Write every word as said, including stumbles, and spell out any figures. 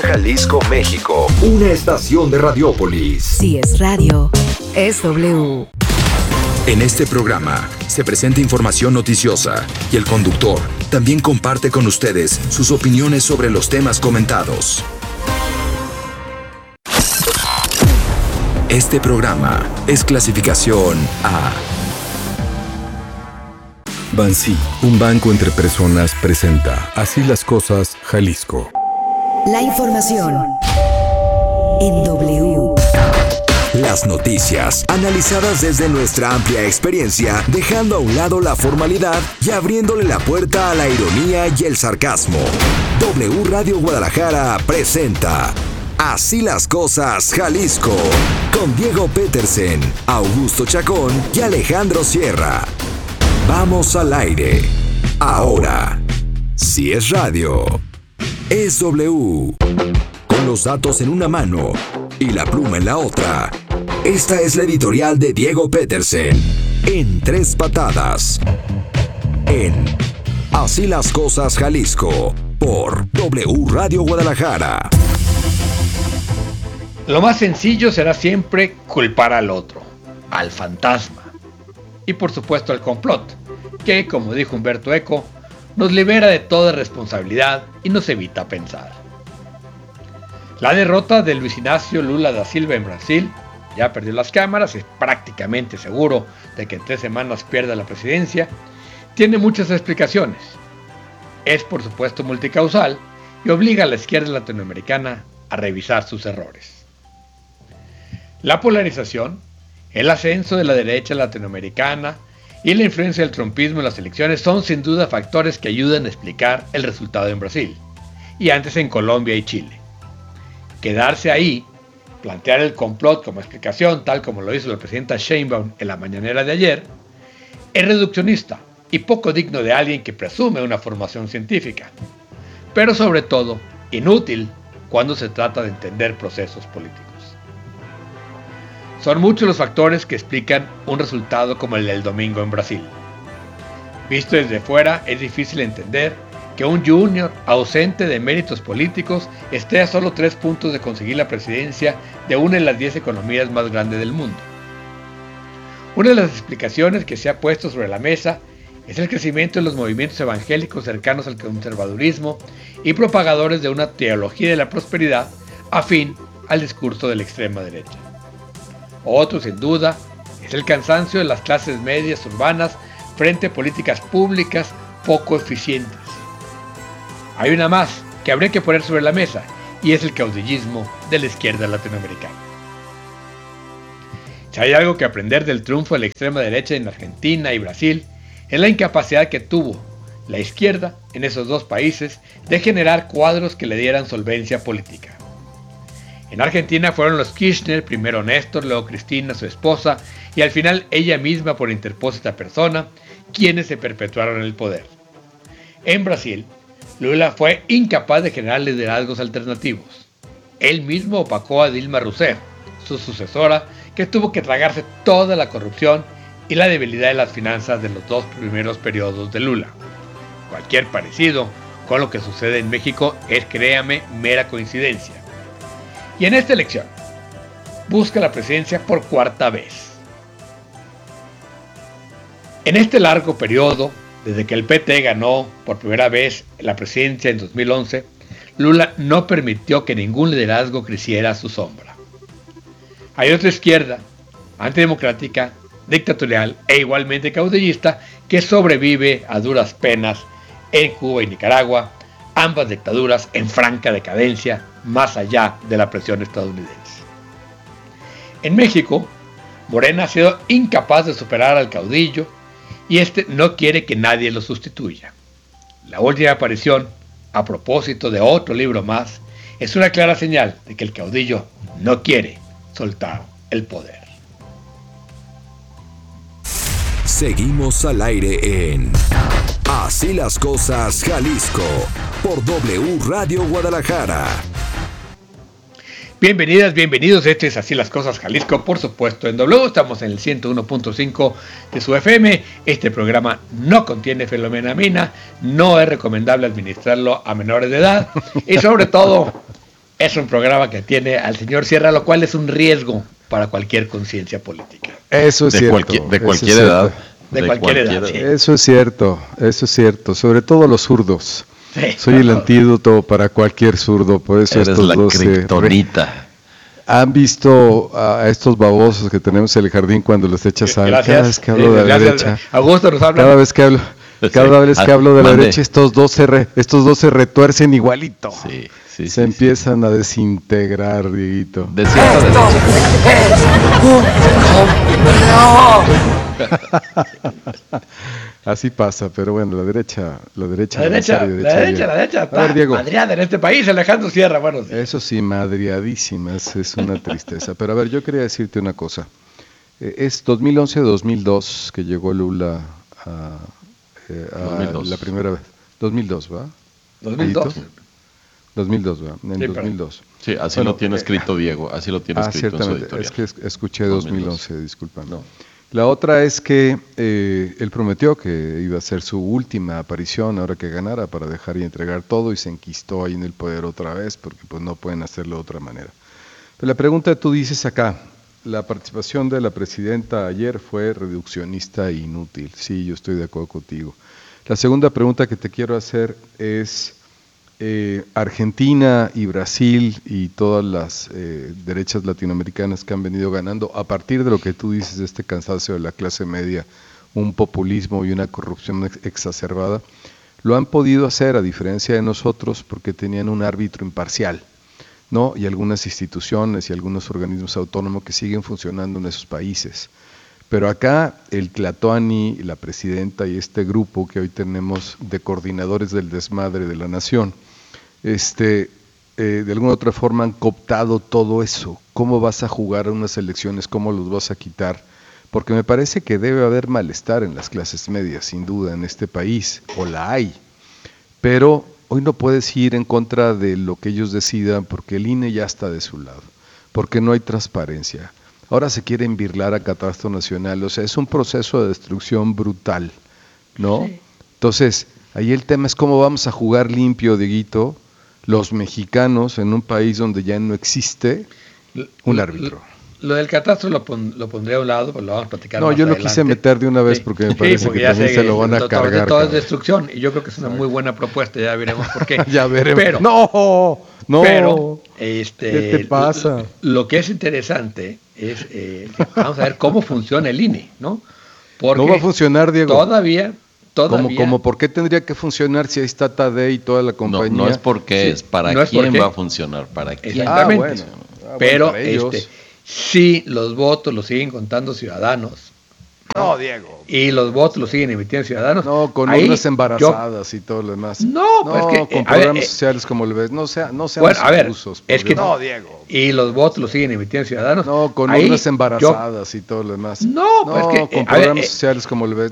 Jalisco, México. Una estación de Radiópolis. Si es radio, es W. En este programa se presenta información noticiosa y el conductor también comparte con ustedes sus opiniones sobre los temas comentados. Este programa es clasificación A. Bansi, un banco entre personas, presenta Así las cosas, Jalisco. La información en W. Las noticias, analizadas desde nuestra amplia experiencia, dejando a un lado la formalidad y abriéndole la puerta a la ironía y el sarcasmo. W Radio Guadalajara presenta Así las cosas, Jalisco, con Diego Petersen, Augusto Chacón y Alejandro Sierra. Vamos al aire. Ahora, si es radio, es W. Con los datos en una mano y la pluma en la otra. Esta es la editorial de Diego Petersen, en tres patadas. En Así las cosas, Jalisco, por W Radio Guadalajara. Lo más sencillo será siempre culpar al otro, al fantasma. Y por supuesto al complot, que, como dijo Humberto Eco, nos libera de toda responsabilidad y nos evita pensar. La derrota de Luis Inácio Lula da Silva en Brasil, ya perdió las cámaras, es prácticamente seguro de que en tres semanas pierda la presidencia, tiene muchas explicaciones. Es por supuesto multicausal y obliga a la izquierda latinoamericana a revisar sus errores. La polarización, el ascenso de la derecha latinoamericana y la influencia del trumpismo en las elecciones son sin duda factores que ayudan a explicar el resultado en Brasil y antes en Colombia y Chile. Quedarse ahí, plantear el complot como explicación, tal como lo hizo la presidenta Sheinbaum en la mañanera de ayer, es reduccionista y poco digno de alguien que presume una formación científica, pero sobre todo inútil cuando se trata de entender procesos políticos. Son muchos los factores que explican un resultado como el del domingo en Brasil. Visto desde fuera, es difícil entender que un junior ausente de méritos políticos esté a solo tres puntos de conseguir la presidencia de una de las diez economías más grandes del mundo. Una de las explicaciones que se ha puesto sobre la mesa es el crecimiento de los movimientos evangélicos cercanos al conservadurismo y propagadores de una teología de la prosperidad afín al discurso de la extrema derecha. Otro, sin duda, es el cansancio de las clases medias urbanas frente a políticas públicas poco eficientes. Hay una más que habría que poner sobre la mesa, y es el caudillismo de la izquierda latinoamericana. Si hay algo que aprender del triunfo de la extrema derecha en Argentina y Brasil, es la incapacidad que tuvo la izquierda en esos dos países de generar cuadros que le dieran solvencia política. En Argentina fueron los Kirchner, primero Néstor, luego Cristina, su esposa, y al final ella misma por interpósita persona, quienes se perpetuaron en el poder. En Brasil, Lula fue incapaz de generar liderazgos alternativos. Él mismo opacó a Dilma Rousseff, su sucesora, que tuvo que tragarse toda la corrupción y la debilidad de las finanzas de los dos primeros periodos de Lula. Cualquier parecido con lo que sucede en México es, créame, mera coincidencia. Y en esta elección, busca la presidencia por cuarta vez. En este largo periodo, desde que el P T ganó por primera vez la presidencia en dos mil once, Lula no permitió que ningún liderazgo creciera a su sombra. Hay otra izquierda, antidemocrática, dictatorial e igualmente caudillista, que sobrevive a duras penas en Cuba y Nicaragua, ambas dictaduras en franca decadencia, más allá de la presión estadounidense. En México, Morena ha sido incapaz de superar al caudillo y este no quiere que nadie lo sustituya. La última aparición, a propósito de otro libro más, es una clara señal de que el caudillo no quiere soltar el poder. Seguimos al aire en Así las cosas, Jalisco, por W Radio Guadalajara. Bienvenidas, bienvenidos, este es Así las cosas, Jalisco, por supuesto en W, estamos en el ciento uno punto cinco de su F M, este programa no contiene fenfenamina, no es recomendable administrarlo a menores de edad y sobre todo es un programa que tiene al señor Sierra, lo cual es un riesgo para cualquier conciencia política. Eso es de cierto. Cualquier, de cualquier es edad. De, de cualquier, cualquier edad, sí. Eso es cierto, eso es cierto. Sobre todo los zurdos. Sí, Soy el antídoto para cualquier zurdo, por eso Eres estos la dos kriptonita. ¿Han visto a estos babosos que tenemos en el jardín cuando les echas sal? Gracias. Cada vez que hablo Sí, de la gracias. derecha. Augusto nos habla. Cada vez que hablo, cada vez que hablo de la Mande. derecha, estos dos se re- estos dos se retuercen igualito. Sí, sí, se sí, empiezan a desintegrar, Dieguito. De cierta derecha. Así pasa, pero bueno, la derecha, la derecha, La derecha, avanzar y la derecha, la llegar. derecha A está ver, Diego. madreada en este país, Alejandro Sierra, bueno. Sí. Eso sí, madriadísima, es, es una tristeza. Pero a ver, yo quería decirte una cosa. Eh, es dos mil once dos mil dos que llegó Lula a, eh, a dos mil dos. la primera vez. dos mil dos, ¿va? dos mil dos. ¿Dieguito? dos mil dos, ¿va? En Sí, dos mil dos. Sí, así Bueno, lo tiene eh, escrito Diego, así lo tiene Ah, escrito en su ciertamente, editorial. es que es- escuché dos dos mil mil dos. once, disculpa. No. La otra es que eh, él prometió que iba a ser su última aparición ahora que ganara para dejar y entregar todo y se enquistó ahí en el poder otra vez porque pues no pueden hacerlo de otra manera. Pero la pregunta tú dices acá, la participación de la presidenta ayer fue reduccionista e inútil. Sí, yo estoy de acuerdo contigo. La segunda pregunta que te quiero hacer es, eh, Argentina y Brasil y todas las eh, derechas latinoamericanas que han venido ganando, a partir de lo que tú dices de este cansancio de la clase media, un populismo y una corrupción ex- exacerbada, lo han podido hacer a diferencia de nosotros porque tenían un árbitro imparcial, ¿no? Y algunas instituciones y algunos organismos autónomos que siguen funcionando en esos países. Pero acá el Tlatoani, la presidenta y este grupo que hoy tenemos de coordinadores del desmadre de la nación, este, eh, de alguna u otra forma han cooptado todo eso. ¿Cómo vas a jugar a unas elecciones? ¿Cómo los vas a quitar? Porque me parece que debe haber malestar en las clases medias, sin duda, en este país, o la hay. Pero hoy no puedes ir en contra de lo que ellos decidan porque el I N E ya está de su lado, porque no hay transparencia. Ahora se quiere embirlar a catástrofe nacional, o sea, es un proceso de destrucción brutal, ¿no? Sí. Entonces, ahí el tema es cómo vamos a jugar limpio, Dieguito, los mexicanos en un país donde ya no existe un árbitro. Lo, lo del catastro lo, pon, lo pondré a un lado, pues lo vamos a platicar No, más yo lo adelante. quise meter de una vez Sí. porque me Sí, parece porque que ya también sé se lo van a todo, todo- cargar. Todo es cabrón. destrucción y yo creo que es una muy buena propuesta, ya veremos por qué. Ya veremos. Pero, no, no. pero este, ¿Qué te pasa? Lo, lo que es interesante es, eh, que vamos a ver cómo funciona el I N E, ¿no? Porque No va a funcionar, Diego. Todavía, todavía. ¿Cómo, cómo, ¿Por qué tendría que funcionar si ahí está Tadei y toda la No, compañía? no es porque Sí, es, para no es quién porque- va a funcionar, para quién. Ah, Exactamente. bueno. Ah, bueno, Pero para ellos. este, si los votos los siguen contando ciudadanos No, Diego. y los votos los siguen emitiendo ciudadanos. No, con ahí unas yo- embarazadas y todo lo demás. No, pues que, con eh, a ver, programas eh, sociales como lo ves. No, sea, no sean Bueno, a ver, abusos, es que no, no, Diego. y los votos los siguen emitiendo ciudadanos. No, con ahí unas yo- embarazadas y todo lo demás. No, pues que, con eh, a ver, programas eh, sociales como lo ves.